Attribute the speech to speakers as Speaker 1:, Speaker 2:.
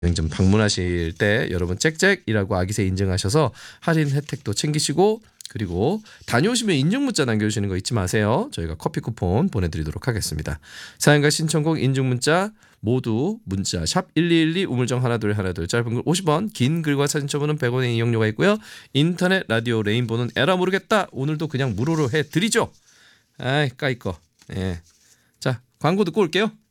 Speaker 1: 좀 방문하실 때 여러분 짹짹이라고 아기새 인증하셔서 할인 혜택도 챙기시고 그리고 다녀오시면 인증 문자 남겨주시는 거 잊지 마세요. 저희가 커피 쿠폰 보내드리도록 하겠습니다. 사연과 신청곡 인증 문자 모두 문자 샵 1212 우물정 하나둘 짧은 글 50원 긴 글과 사진 첨부는 100원의 이용료가 있고요. 인터넷 라디오 레인보는 에라 모르겠다. 오늘도 그냥 무료로 해드리죠. 아이 까이꺼. 예. 자 광고 듣고 올게요.